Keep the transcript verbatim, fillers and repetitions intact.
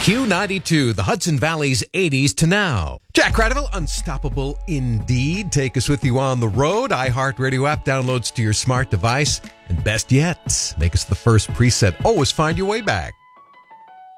Q ninety-two, the Hudson Valley's eighties to now. Jack Cradiville, unstoppable indeed. Take us with you on the road. iHeartRadio app downloads to your smart device. And best yet, make us the first preset. Always find your way back.